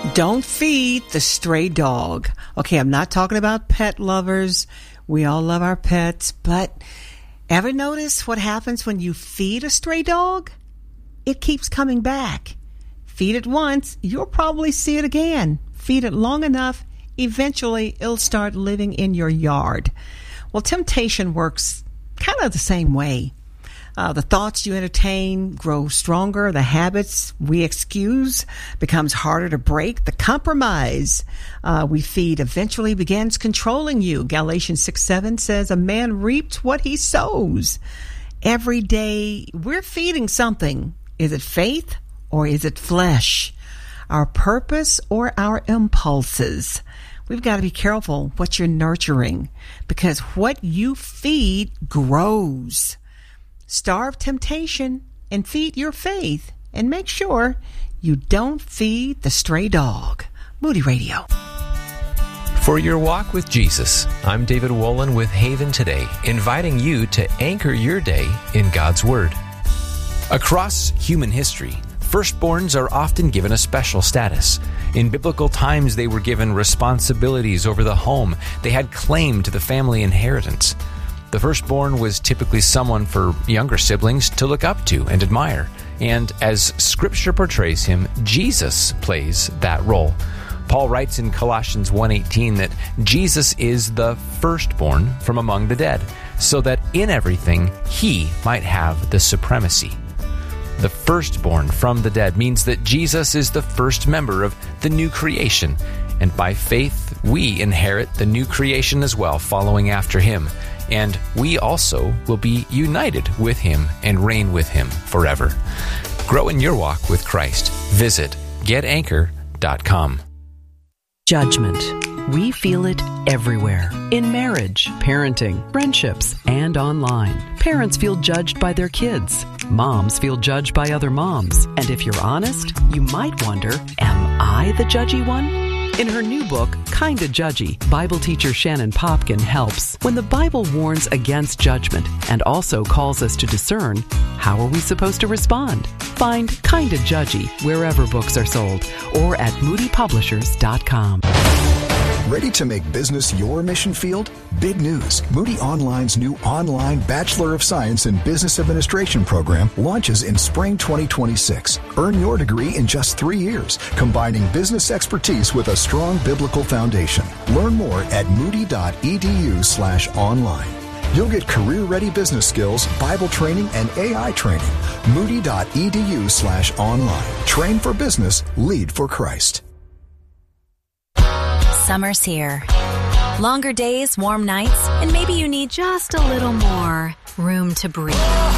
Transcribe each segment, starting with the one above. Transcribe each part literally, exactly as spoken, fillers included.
Don't feed the stray dog. Okay, I'm not talking about pet lovers. We all love our pets, but ever notice what happens when you feed a stray dog? It keeps coming back. Feed it once, you'll probably see it again. Feed it long enough, eventually it'll start living in your yard. Well, temptation works kind of the same way. Uh, the thoughts you entertain grow stronger. The habits we excuse becomes harder to break. The compromise uh, we feed eventually begins controlling you. Galatians six seven says, a man reaps what he sows. Every day we're feeding something. Is it faith or is it flesh? Our purpose or our impulses? We've got to be careful what you're nurturing, because what you feed grows. Starve temptation and feed your faith, and make sure you don't feed the stray dog. Moody Radio. For your walk with Jesus, I'm David Wolin with Haven Today, inviting you to anchor your day in God's Word. Across human history, firstborns are often given a special status. In biblical times, they were given responsibilities over the home. They had claim to the family inheritance. The firstborn was typically someone for younger siblings to look up to and admire. And as Scripture portrays him, Jesus plays that role. Paul writes in Colossians one eighteen that Jesus is the firstborn from among the dead, so that in everything he might have the supremacy. The firstborn from the dead means that Jesus is the first member of the new creation, and by faith we inherit the new creation as well, following after him. And we also will be united with him and reign with him forever. Grow in your walk with Christ. Visit get anchor dot com. Judgment. We feel it everywhere. In marriage, parenting, friendships, and online. Parents feel judged by their kids. Moms feel judged by other moms. And if you're honest, you might wonder, am I the judgy one? In her new book, Kinda Judgy, Bible teacher Shannon Popkin helps. When the Bible warns against judgment and also calls us to discern, how are we supposed to respond? Find Kinda Judgy wherever books are sold or at moody publishers dot com. Ready to make business your mission field? Big news. Moody Online's new online Bachelor of Science in Business Administration program launches in spring twenty twenty-six. Earn your degree in just three years, combining business expertise with a strong biblical foundation. Learn more at moody.edu slash online. You'll get career-ready business skills, Bible training, and A I training. Moody.edu slash online. Train for business, lead for Christ. Summer's here. Longer days, warm nights, and maybe you need just a little more room to breathe.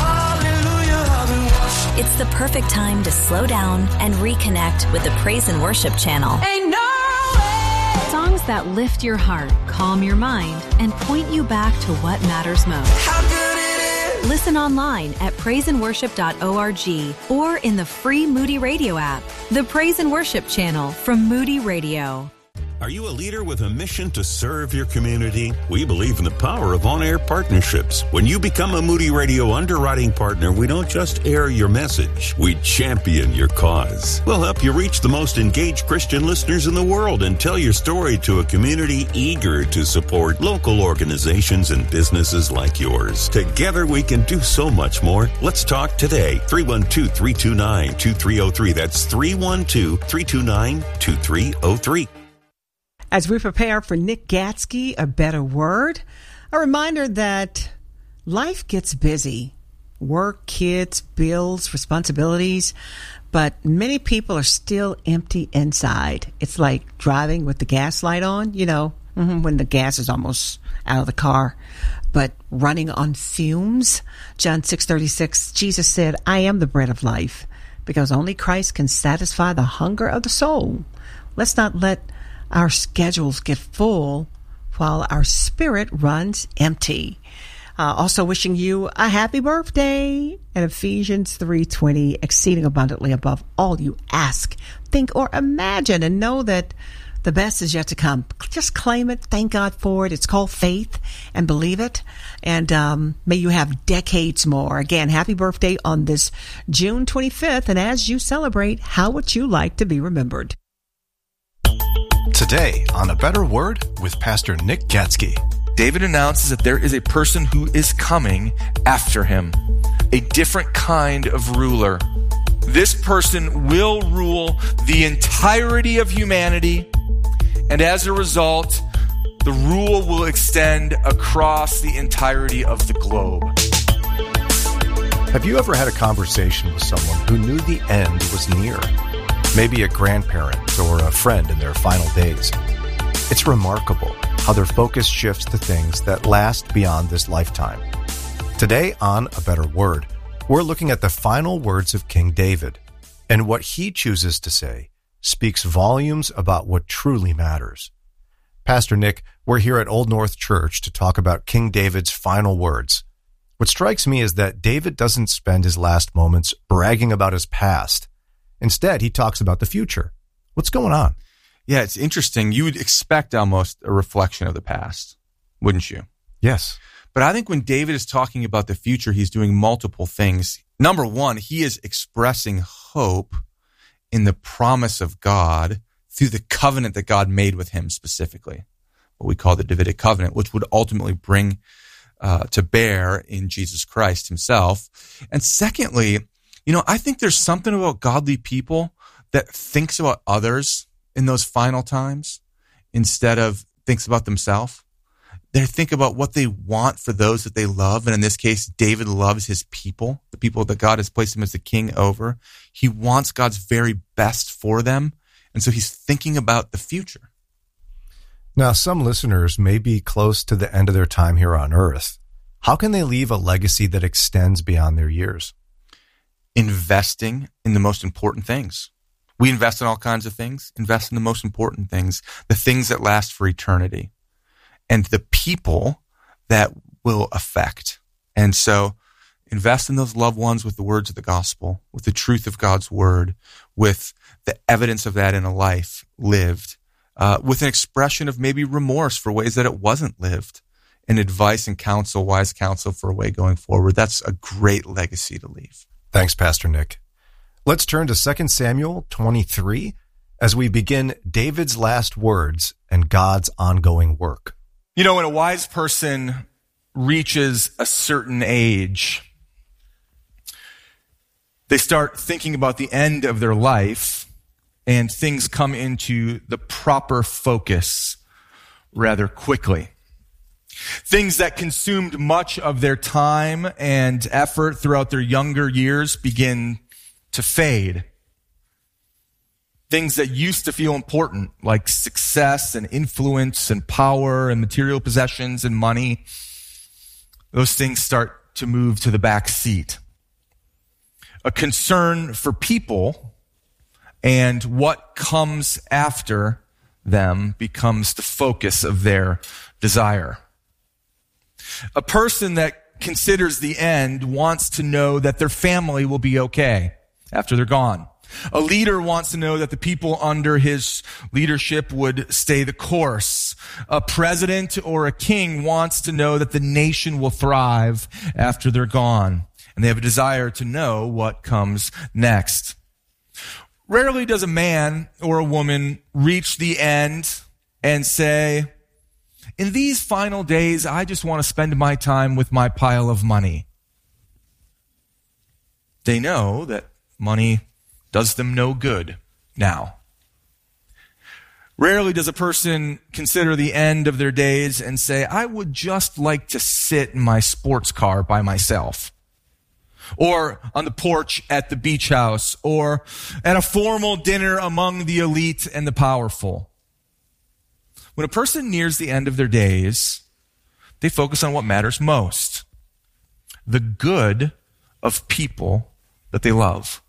It's the perfect time to slow down and reconnect with the Praise and Worship channel. Ain't no way. Songs that lift your heart, calm your mind, and point you back to what matters most. How good it is. Listen online at praise and worship dot org or in the free Moody Radio app. The Praise and Worship channel from Moody Radio. Are you a leader with a mission to serve your community? We believe in the power of on-air partnerships. When you become a Moody Radio underwriting partner, we don't just air your message, we champion your cause. We'll help you reach the most engaged Christian listeners in the world and tell your story to a community eager to support local organizations and businesses like yours. Together we can do so much more. Let's talk today. three one two, three two nine, two three zero three. That's three one two, three two nine, two three zero three. As we prepare for Nick Gatsky, A Better Word, a reminder that life gets busy. Work, kids, bills, responsibilities, but many people are still empty inside. It's like driving with the gas light on, you know, when the gas is almost out of the car, but running on fumes. John six thirty-six, Jesus said, I am the bread of life, because only Christ can satisfy the hunger of the soul. Let's not let our schedules get full while our spirit runs empty. Uh, also wishing you a happy birthday. And Ephesians three twenty, exceeding abundantly above all you ask, think, or imagine, and know that the best is yet to come. Just claim it. Thank God for it. It's called faith, and believe it. And um, may you have decades more. Again, happy birthday on this June twenty-fifth. And as you celebrate, how would you like to be remembered? Today on A Better Word with Pastor Nick Gatsky. David announces that there is a person who is coming after him, a different kind of ruler. This person will rule the entirety of humanity, and as a result, the rule will extend across the entirety of the globe. Have you ever had a conversation with someone who knew the end was near? Maybe a grandparent or a friend in their final days. It's remarkable how their focus shifts to things that last beyond this lifetime. Today on A Better Word, we're looking at the final words of King David, and what he chooses to say speaks volumes about what truly matters. Pastor Nick, we're here at Old North Church to talk about King David's final words. What strikes me is that David doesn't spend his last moments bragging about his past. Instead, he talks about the future. What's going on? Yeah, it's interesting. You would expect almost a reflection of the past, wouldn't you? Yes. But I think when David is talking about the future, he's doing multiple things. Number one, he is expressing hope in the promise of God through the covenant that God made with him specifically, what we call the Davidic covenant, which would ultimately bring uh, to bear in Jesus Christ himself. And secondly, you know, I think there's something about godly people that thinks about others in those final times instead of thinks about themselves. They think about what they want for those that they love. And in this case, David loves his people, the people that God has placed him as the king over. He wants God's very best for them. And so he's thinking about the future. Now, some listeners may be close to the end of their time here on earth. How can they leave a legacy that extends beyond their years? Investing in the most important things. We invest in all kinds of things. Invest in the most important things, the things that last for eternity, and the people that will affect. And so invest in those loved ones with the words of the gospel, with the truth of God's word, with the evidence of that in a life lived, uh, with an expression of maybe remorse for ways that it wasn't lived, and advice and counsel, wise counsel for a way going forward. That's a great legacy to leave. Thanks, Pastor Nick. Let's turn to Second Samuel twenty-three as we begin David's last words and God's ongoing work. You know, when a wise person reaches a certain age, they start thinking about the end of their life, and things come into the proper focus rather quickly. Things that consumed much of their time and effort throughout their younger years begin to fade. Things that used to feel important, like success and influence and power and material possessions and money, those things start to move to the back seat. A concern for people and what comes after them becomes the focus of their desire. A person that considers the end wants to know that their family will be okay after they're gone. A leader wants to know that the people under his leadership would stay the course. A president or a king wants to know that the nation will thrive after they're gone. And they have a desire to know what comes next. Rarely does a man or a woman reach the end and say, in these final days, I just want to spend my time with my pile of money. They know that money does them no good now. Rarely does a person consider the end of their days and say, I would just like to sit in my sports car by myself, or on the porch at the beach house, or at a formal dinner among the elite and the powerful. When a person nears the end of their days, they focus on what matters most, the good of people that they love.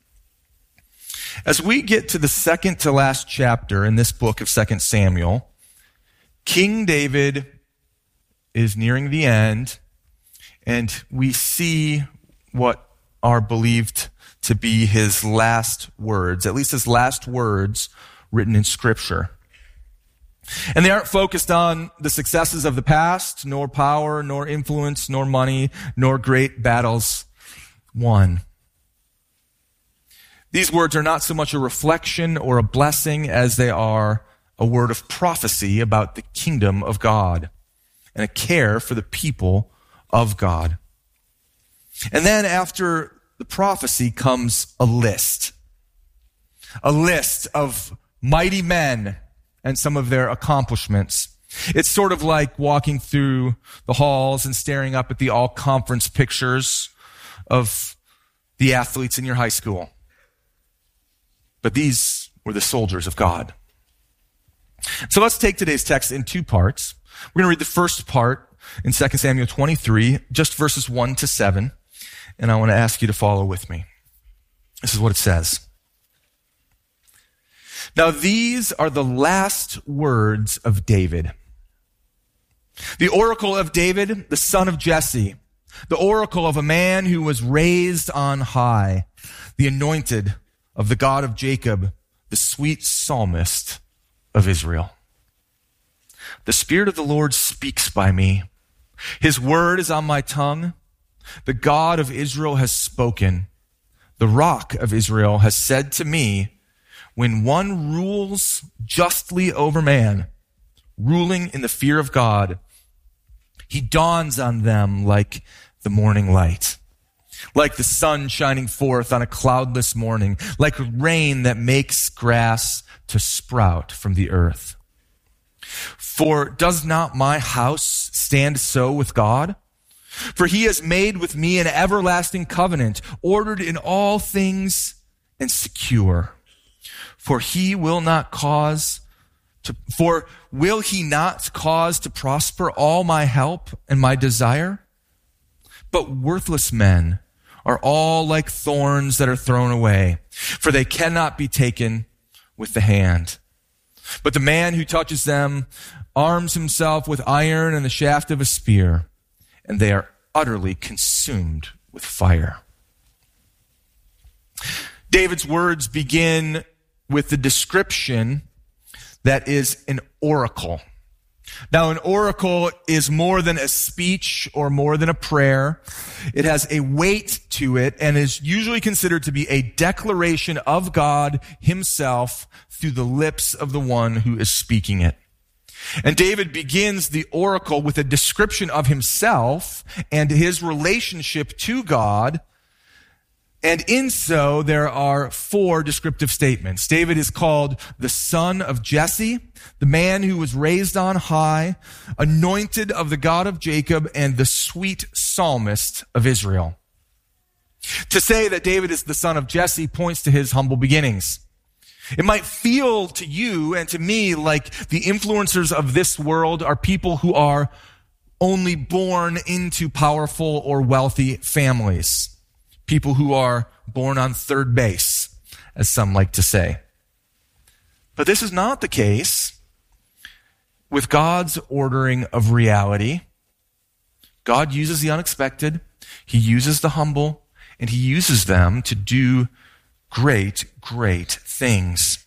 As we get to the second to last chapter in this book of Second Samuel, King David is nearing the end, and we see what are believed to be his last words, at least his last words written in Scripture. And they aren't focused on the successes of the past, nor power, nor influence, nor money, nor great battles won. These words are not so much a reflection or a blessing as they are a word of prophecy about the kingdom of God and a care for the people of God. And then after the prophecy comes a list. A list of mighty men and some of their accomplishments. It's sort of like walking through the halls and staring up at the all-conference pictures of the athletes in your high school. But these were the soldiers of God. So let's take today's text in two parts. We're going to read the first part in Second Samuel twenty-three, just verses one to seven. And I want to ask you to follow with me. This is what it says. Now these are the last words of David. The oracle of David, the son of Jesse, the oracle of a man who was raised on high, the anointed of the God of Jacob, the sweet psalmist of Israel. The Spirit of the Lord speaks by me. His word is on my tongue. The God of Israel has spoken. The Rock of Israel has said to me, when one rules justly over man, ruling in the fear of God, he dawns on them like the morning light, like the sun shining forth on a cloudless morning, like rain that makes grass to sprout from the earth. For does not my house stand so with God? For he has made with me an everlasting covenant, ordered in all things and secure. For he will not cause to, for will he not cause to prosper all my help and my desire? But worthless men are all like thorns that are thrown away, for they cannot be taken with the hand. But the man who touches them arms himself with iron and the shaft of a spear, and they are utterly consumed with fire. David's words begin with the description that is an oracle. Now, an oracle is more than a speech or more than a prayer. It has a weight to it and is usually considered to be a declaration of God himself through the lips of the one who is speaking it. And David begins the oracle with a description of himself and his relationship to God. And in so, there are four descriptive statements. David is called the son of Jesse, the man who was raised on high, anointed of the God of Jacob, and the sweet psalmist of Israel. To say that David is the son of Jesse points to his humble beginnings. It might feel to you and to me like the influencers of this world are people who are only born into powerful or wealthy families. People who are born on third base, as some like to say. But this is not the case with God's ordering of reality. God uses the unexpected, he uses the humble, and he uses them to do great, great things.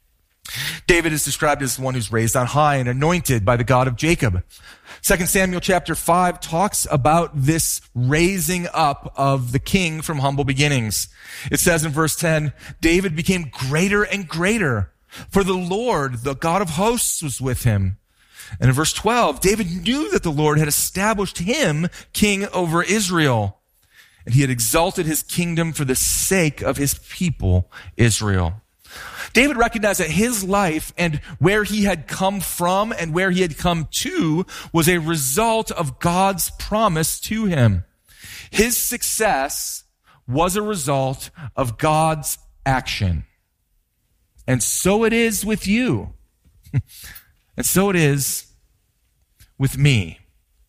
David is described as the one who's raised on high and anointed by the God of Jacob. Second Samuel chapter five talks about this raising up of the king from humble beginnings. It says in verse ten, David became greater and greater, for the Lord, the God of hosts, was with him. And in verse twelve, David knew that the Lord had established him king over Israel, and he had exalted his kingdom for the sake of his people, Israel. David recognized that his life and where he had come from and where he had come to was a result of God's promise to him. His success was a result of God's action. And so it is with you. And so it is with me.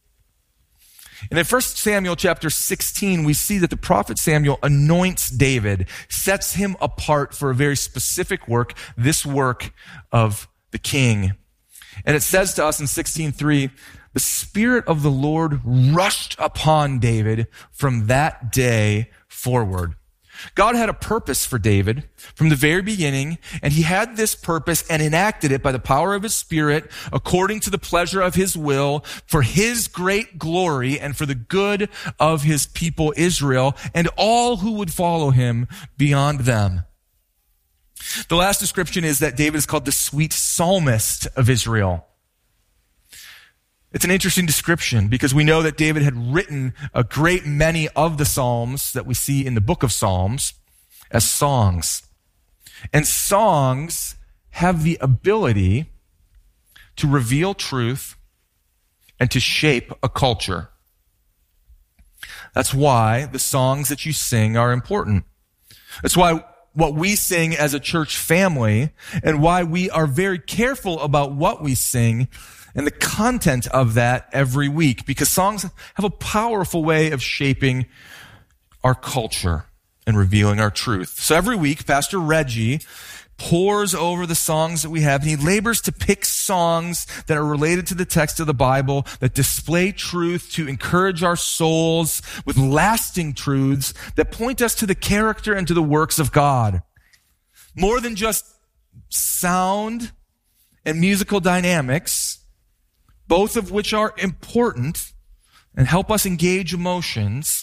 And in First Samuel chapter sixteen, we see that the prophet Samuel anoints David, sets him apart for a very specific work, this work of the king. And it says to us in sixteen three, the Spirit of the Lord rushed upon David from that day forward. God had a purpose for David from the very beginning, and he had this purpose and enacted it by the power of his Spirit according to the pleasure of his will for his great glory and for the good of his people Israel and all who would follow him beyond them. The last description is that David is called the sweet psalmist of Israel. It's an interesting description because we know that David had written a great many of the Psalms that we see in the book of Psalms as songs. And songs have the ability to reveal truth and to shape a culture. That's why the songs that you sing are important. That's why what we sing as a church family and why we are very careful about what we sing and the content of that every week, because songs have a powerful way of shaping our culture and revealing our truth. So every week, Pastor Reggie pores over the songs that we have, and he labors to pick songs that are related to the text of the Bible, that display truth to encourage our souls with lasting truths that point us to the character and to the works of God. More than just sound and musical dynamics, both of which are important and help us engage emotions,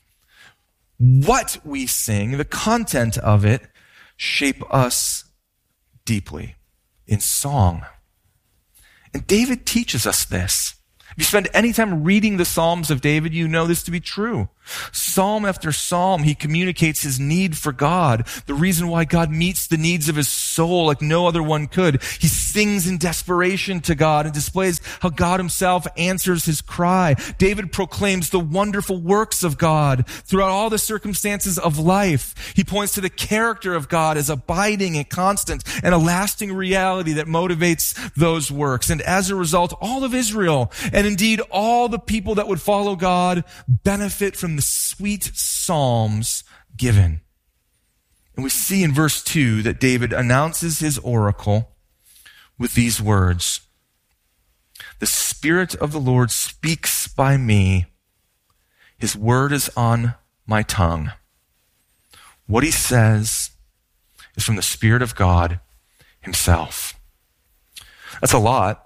what we sing, the content of it, shape us deeply in song. And David teaches us this. If you spend any time reading the Psalms of David, you know this to be true. Psalm after psalm, he communicates his need for God, the reason why God meets the needs of his soul like no other one could. He sings in desperation to God and displays how God himself answers his cry. David proclaims the wonderful works of God throughout all the circumstances of life. He points to the character of God as abiding and constant and a lasting reality that motivates those works. And as a result, all of Israel, and indeed all the people that would follow God, benefit from the sweet psalms given. And we see in verse two that David announces his oracle with these words: "The Spirit of the Lord speaks by me. His word is on my tongue." What he says is from the Spirit of God himself. That's a lot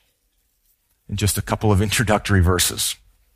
in just a couple of introductory verses.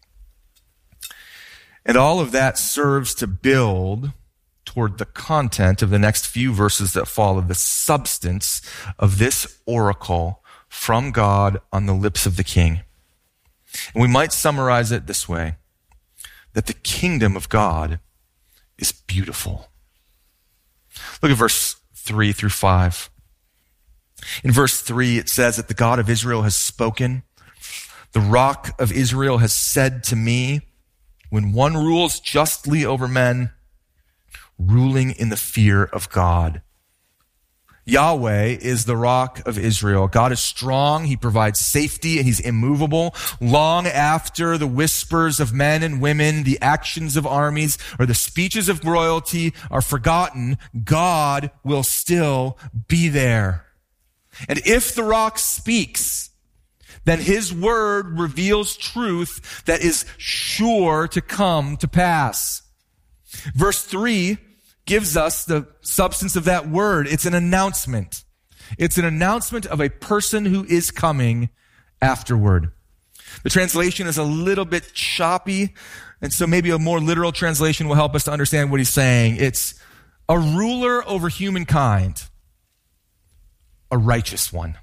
And all of that serves to build toward the content of the next few verses that follow, the substance of this oracle from God on the lips of the king. And we might summarize it this way: that the kingdom of God is beautiful. Look at verse three through five. In verse three, it says that the God of Israel has spoken. The rock of Israel has said to me, when one rules justly over men, ruling in the fear of God. Yahweh is the rock of Israel. God is strong. He provides safety, and he's immovable. Long after the whispers of men and women, the actions of armies, or the speeches of royalty are forgotten, God will still be there. And if the rock speaks, then his word reveals truth that is sure to come to pass. Verse three gives us the substance of that word. It's an announcement. It's an announcement of a person who is coming afterward. The translation is a little bit choppy, and so maybe a more literal translation will help us to understand what he's saying. It's a ruler over humankind, a righteous one.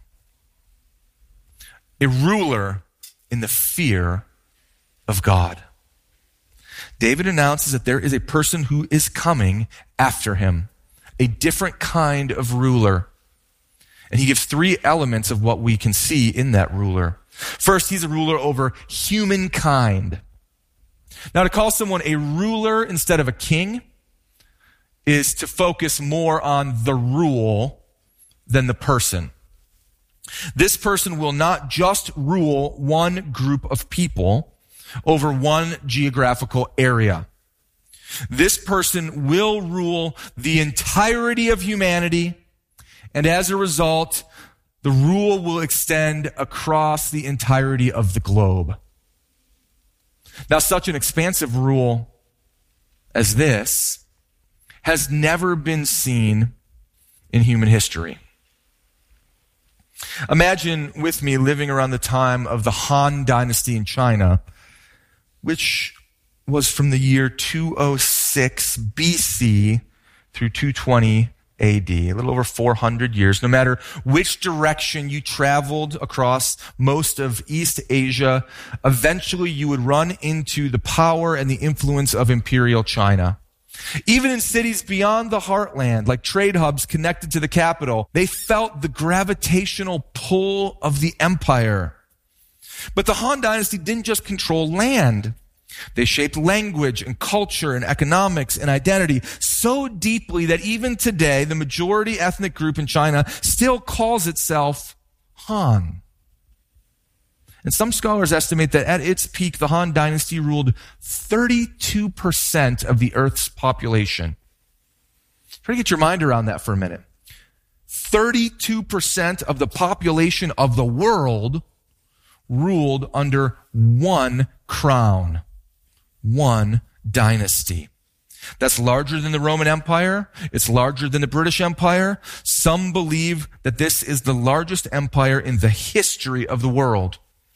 A ruler in the fear of God. David announces that there is a person who is coming after him, a different kind of ruler. And he gives three elements of what we can see in that ruler. First, he's a ruler over humankind. Now, to call someone a ruler instead of a king is to focus more on the rule than the person. This person will not just rule one group of people over one geographical area. This person will rule the entirety of humanity, and as a result, the rule will extend across the entirety of the globe. Now, such an expansive rule as this has never been seen in human history. Imagine with me living around the time of the Han Dynasty in China, which was from the year two oh six B C through two twenty A D, a little over four hundred years. No matter which direction you traveled across most of East Asia, eventually you would run into the power and the influence of Imperial China. Even in cities beyond the heartland, like trade hubs connected to the capital, they felt the gravitational pull of the empire. But the Han Dynasty didn't just control land. They shaped language and culture and economics and identity so deeply that even today, the majority ethnic group in China still calls itself Han. And some scholars estimate that at its peak, the Han Dynasty ruled thirty-two percent of the Earth's population. Try to get your mind around that for a minute. thirty-two percent of the population of the world ruled under one crown. One dynasty. That's larger than the Roman Empire. It's larger than the British Empire. Some believe that this is the largest empire in the history of the world.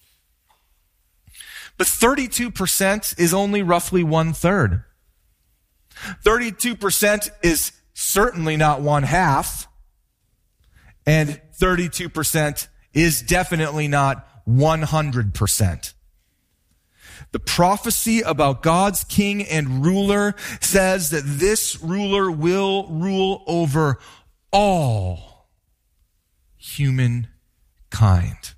But thirty-two percent is only roughly one third. thirty-two percent is certainly not one half. And thirty-two percent is definitely not one hundred percent. The prophecy about God's king and ruler says that this ruler will rule over all humankind.